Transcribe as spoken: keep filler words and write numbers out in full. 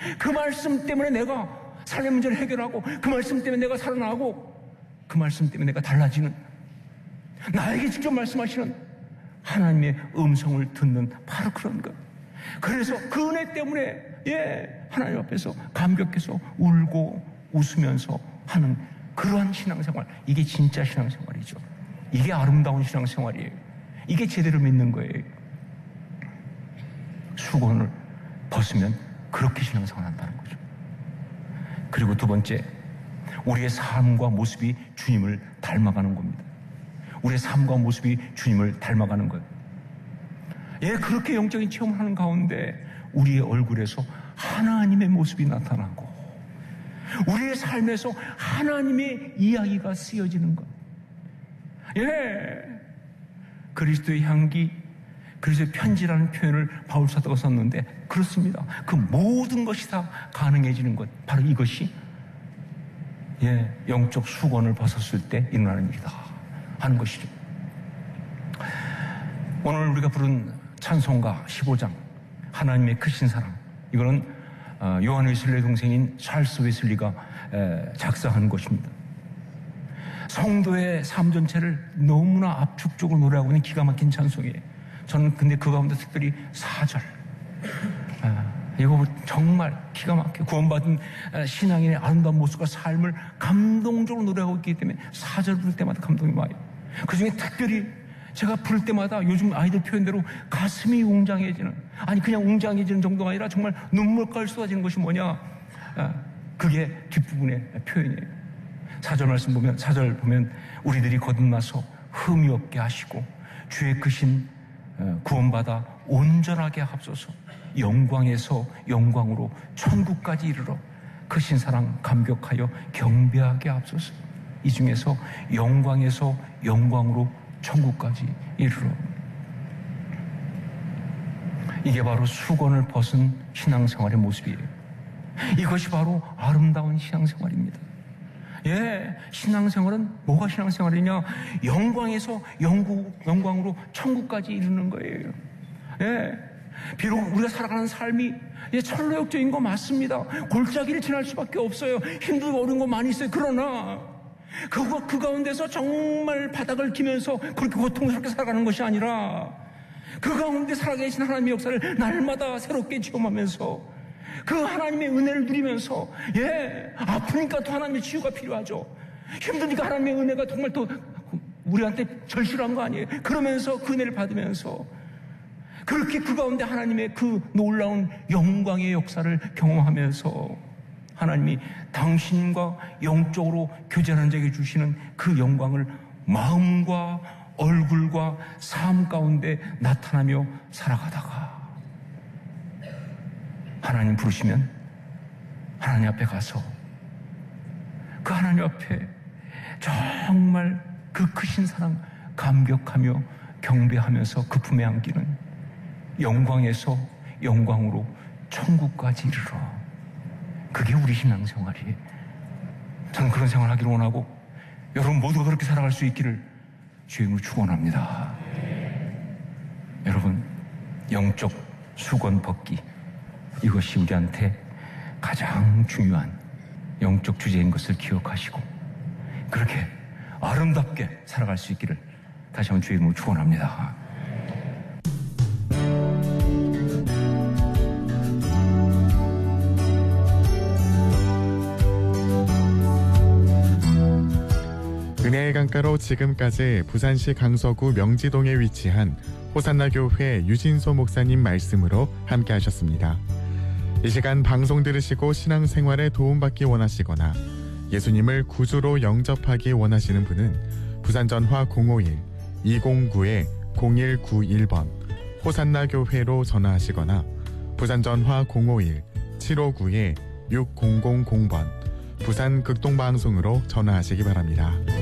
그 말씀 때문에 내가 삶의 문제를 해결하고, 그 말씀 때문에 내가 살아나고, 그 말씀 때문에 내가 달라지는, 나에게 직접 말씀하시는 하나님의 음성을 듣는 바로 그런 것. 그래서 그 은혜 때문에 예 하나님 앞에서 감격해서 울고 웃으면서 하는 그러한 신앙생활, 이게 진짜 신앙생활이죠. 이게 아름다운 신앙생활이에요. 이게 제대로 믿는 거예요. 수건을 벗으면 그렇게 신앙생활 한다는 거죠. 그리고 두 번째, 우리의 삶과 모습이 주님을 닮아가는 겁니다. 우리의 삶과 모습이 주님을 닮아가는 것. 예, 그렇게 영적인 체험을 하는 가운데 우리의 얼굴에서 하나님의 모습이 나타나고, 우리의 삶에서 하나님의 이야기가 쓰여지는 것. 예, 그리스도의 향기, 그리스도의 편지라는 표현을 바울 사도가 썼는데 그렇습니다. 그 모든 것이 다 가능해지는 것, 바로 이것이 예, 영적 수건을 벗었을 때 일어나는 일이다 하는 것이죠. 오늘 우리가 부른 찬송가 십오 장, 하나님의 크신 사랑, 이거는 요한 웨슬리의 동생인 찰스 웨슬리가 작사한 것입니다. 성도의 삶 전체를 너무나 압축적으로 노래하고 있는 기가 막힌 찬송이에요. 저는 근데 그 가운데 특별히 사 절, 이거 정말 기가 막혀. 구원받은 신앙인의 아름다운 모습과 삶을 감동적으로 노래하고 있기 때문에 사 절 부를 때마다 감동이 와요. 그 중에 특별히 제가 부를 때마다 요즘 아이들 표현대로 가슴이 웅장해지는, 아니 그냥 웅장해지는 정도가 아니라 정말 눈물까지 쏟아지는 것이 뭐냐, 그게 뒷부분의 표현이에요. 사 절 말씀 보면, 사 절 보면 우리들이 거듭나서 흠이 없게 하시고 주의 크신 구원받아 온전하게 합소서, 영광에서 영광으로 천국까지 이르러 크신 사랑 감격하여 경배하게 합소서. 이 중에서 영광에서 영광으로 천국까지 이르러, 이게 바로 수건을 벗은 신앙생활의 모습이에요. 이것이 바로 아름다운 신앙생활입니다. 예, 신앙생활은 뭐가 신앙생활이냐? 영광에서 영구, 영광으로 천국까지 이르는 거예요. 예, 비록 우리가 살아가는 삶이 예, 철로역적인 거 맞습니다. 골짜기를 지날 수밖에 없어요. 힘들고 어려운 거 많이 있어요. 그러나 그, 그 가운데서 정말 바닥을 기면서 그렇게 고통스럽게 살아가는 것이 아니라, 그 가운데 살아계신 하나님의 역사를 날마다 새롭게 체험하면서 그 하나님의 은혜를 누리면서, 예, 아프니까 또 하나님의 치유가 필요하죠. 힘드니까 하나님의 은혜가 정말 또 우리한테 절실한 거 아니에요. 그러면서 그 은혜를 받으면서 그렇게 그 가운데 하나님의 그 놀라운 영광의 역사를 경험하면서 하나님이 당신과 영적으로 교제하는 자에게 주시는 그 영광을 마음과 얼굴과 삶 가운데 나타나며 살아가다가 하나님 부르시면 하나님 앞에 가서 그 하나님 앞에 정말 그 크신 사랑 감격하며 경배하면서 그 품에 안기는 영광에서 영광으로 천국까지 이르러, 그게 우리 신앙생활이에요. 저는 그런 생활을 하기를 원하고 여러분 모두가 그렇게 살아갈 수 있기를 주의 이름으로 축원합니다. 여러분, 영적 수건 벗기, 이것이 우리한테 가장 중요한 영적 주제인 것을 기억하시고 그렇게 아름답게 살아갈 수 있기를 다시 한번 주의 이름으로 축원합니다. 은혜의 강가로 지금까지 부산시 강서구 명지동에 위치한 호산나 교회 유진소 목사님 말씀으로 함께 하셨습니다. 이 시간 방송 들으시고 신앙생활에 도움받기 원하시거나 예수님을 구주로 영접하기 원하시는 분은 부산전화 공오일 이공구 공일구일 번 호산나 교회로 전화하시거나 부산전화 공오일 칠오구 육공공공 번 부산 극동방송으로 전화하시기 바랍니다.